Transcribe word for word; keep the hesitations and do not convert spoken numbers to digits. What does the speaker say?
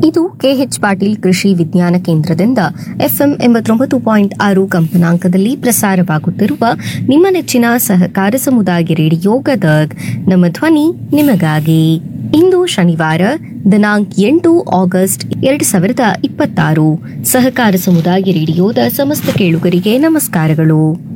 ಇದು ಕೆಎಚ್ ಪಾಟೀಲ್ ಕೃಷಿ ವಿಜ್ಞಾನ ಕೇಂದ್ರದಿಂದ ಎಫ್ಎಂ ಎಂಬತ್ತೊಂಬತ್ತು ಪಾಯಿಂಟ್ ಆರು ಕಂಪನಾಂಕದಲ್ಲಿ ಪ್ರಸಾರವಾಗುತ್ತಿರುವ ನಿಮ್ಮ ನೆಚ್ಚಿನ ಸಹಕಾರ ಸಮುದಾಯ ರೇಡಿಯೋ ಗದಗ್. ನಮ್ಮ ಧ್ವನಿ ನಿಮಗಾಗಿ. ಇಂದು ಶನಿವಾರ ದಿನಾಂಕ ಎಂಟು ಆಗಸ್ಟ್ ಎರಡು ಸಾವಿರದ ಇಪ್ಪತ್ತಾರು. ಸಹಕಾರ ಸಮುದಾಯ ರೇಡಿಯೋದ ಸಮಸ್ತ ಕೇಳುಗರಿಗೆ ನಮಸ್ಕಾರಗಳು.